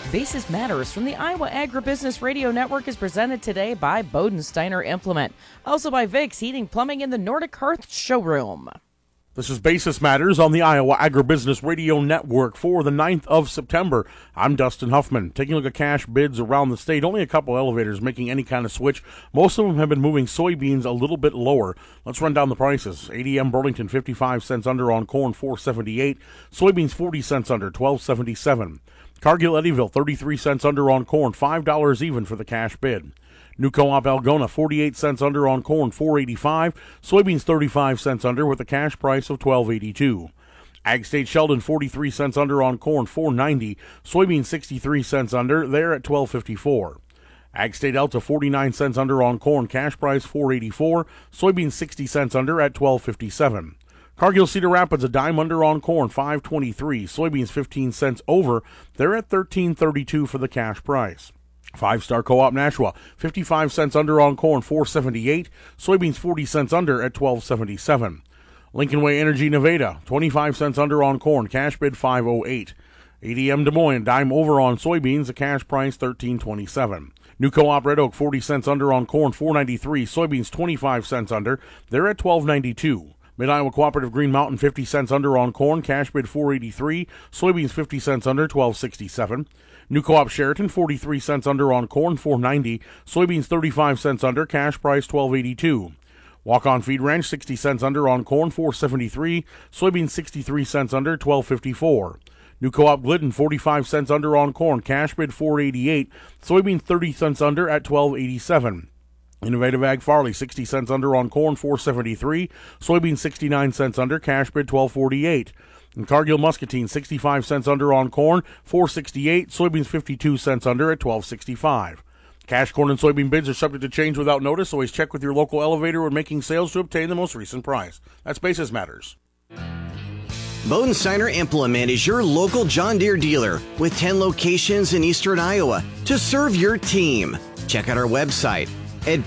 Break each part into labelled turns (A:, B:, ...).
A: Basis Matters from the Iowa Agribusiness Radio Network is presented today by Bodensteiner Implement, also by Vicks Heating, Plumbing, in the Nordic Hearth Showroom.
B: This is Basis Matters on the Iowa Agribusiness Radio Network for the 9th of September. I'm Dustin Huffman. Taking a look at cash bids around the state, only a couple elevators making any kind of switch. Most of them have been moving soybeans a little bit lower. Let's run down the prices. ADM Burlington 55 cents under on corn, $4.78. Soybeans 40 cents under, $12.77. Cargill Eddyville 33 cents under on corn, $5 even for the cash bid. New Co-op Algona 48 cents under on corn, $4.85. Soybeans 35 cents under with a cash price of $12.82. Ag State Sheldon 43 cents under on corn, $4.90. Soybeans 63 cents under, they're at $12.54. Ag State Delta 49 cents under on corn, cash price $4.84. Soybeans 60 cents under at $12.57. Cargill Cedar Rapids a dime under on corn, $5.23. Soybeans 15 cents over, they're at $13.32 for the cash price. Five Star Co-op Nashua 55 cents under on corn, $4.78. Soybeans 40 cents under at $12.77. Lincoln Way Energy Nevada 25 cents under on corn, cash bid $5.08. ADM Des Moines dime over on soybeans, a cash price $13.27. New Co-op Red Oak 40 cents under on corn, $4.93. Soybeans 25 cents under, they're at $12.92. Mid-Iowa Cooperative Green Mountain 50 cents under on corn, cash bid $4.83. Soybeans 50 cents under, $12.67. New Co-op Sheraton 43 cents under on corn, $4.90. Soybeans 35 cents under, cash price $12.82. Walk-On Feed Ranch 60 cents under on corn, $4.73. Soybeans 63 cents under, $12.54. New Co-op Glidden 45 cents under on corn, cash bid $4.88. Soybeans 30 cents under at $12.87. Innovative Ag Farley 60 cents under on corn, $4.73. Soybeans 69 cents under, cash bid $12.48. And Cargill Muscatine 65 cents under on corn, $4.68. Soybeans 52 cents under at $12.65. Cash corn and soybean bids are subject to change without notice. Always check with your local elevator when making sales to obtain the most recent price. That's Basis Matters.
C: Bodensteiner Implement is your local John Deere dealer with 10 locations in eastern Iowa to serve your team. Check out our website at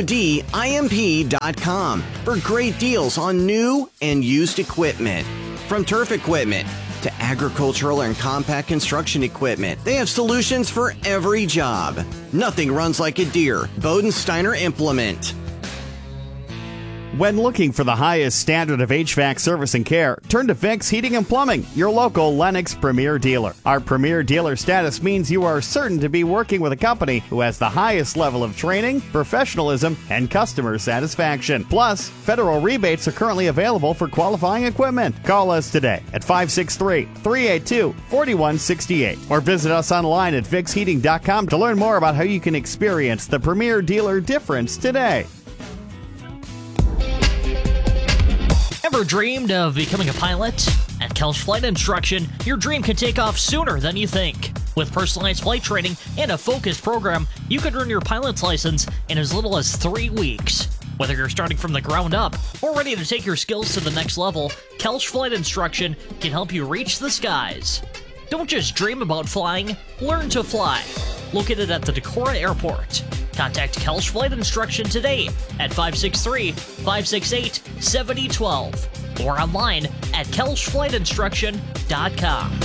C: bodimp.com for great deals on new and used equipment. From turf equipment to agricultural and compact construction equipment, they have solutions for every job. Nothing runs like a Deere. Bodensteiner Implement.
D: When looking for the highest standard of HVAC service and care, turn to Vicks Heating and Plumbing, your local Lennox Premier dealer. Our Premier dealer status means you are certain to be working with a company who has the highest level of training, professionalism, and customer satisfaction. Plus, federal rebates are currently available for qualifying equipment. Call us today at 563-382-4168 or visit us online at VicksHeating.com to learn more about how you can experience the Premier dealer difference today.
E: Ever dreamed of becoming a pilot? At Kelch Flight Instruction, your dream can take off sooner than you think. With personalized flight training and a focused program, you could earn your pilot's license in as little as 3 weeks. Whether you're starting from the ground up or ready to take your skills to the next level, Kelch Flight Instruction can help you reach the skies. Don't just dream about flying, learn to fly. Located at the Decorah Airport. Contact Kelch Flight Instruction today at 563-568-7012 or online at kelchflightinstruction.com.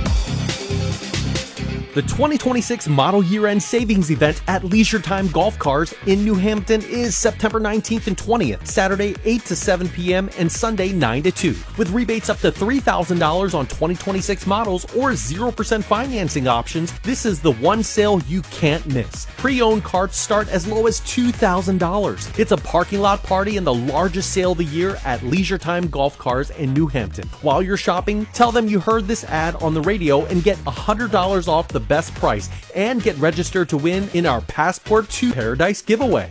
F: The 2026 Model Year-End Savings Event at Leisure Time Golf Cars in New Hampton is September 19th and 20th, Saturday 8 to 7 p.m. and Sunday 9 to 2. With rebates up to $3,000 on 2026 models or 0% financing options, this is the one sale you can't miss. Pre-owned carts start as low as $2,000. It's a parking lot party and the largest sale of the year at Leisure Time Golf Cars in New Hampton. While you're shopping, tell them you heard this ad on the radio and get $100 off the best price and get registered to win in our Passport to Paradise giveaway.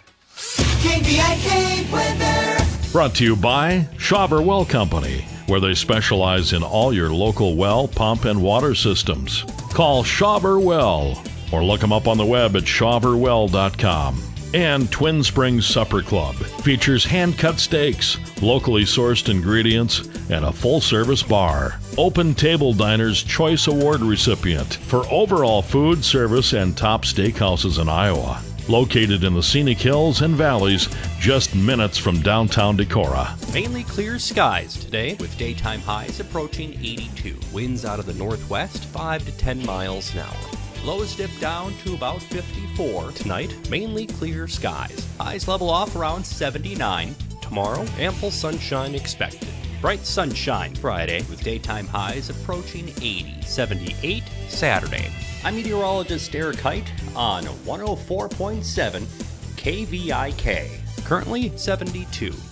G: KVIK weather.
H: Brought to you by Schauber Well Company, where they specialize in all your local well, pump, and water systems. Call Schauber Well or look them up on the web at schauberwell.com. And Twin Springs Supper Club features hand-cut steaks, locally sourced ingredients, and a full-service bar. Open Table Diner's Choice Award recipient for overall food, service, and top steakhouses in Iowa. Located in the scenic hills and valleys, just minutes from downtown Decorah.
I: Mainly clear skies today, with daytime highs approaching 82. Winds out of the northwest, 5 to 10 miles an hour. Lows dip down to about 54. Tonight, mainly clear skies. Highs level off around 79. Tomorrow, ample sunshine expected. Bright sunshine Friday with daytime highs approaching 80. 78 Saturday. I'm meteorologist Eric Height on 104.7 KVIK. Currently 72.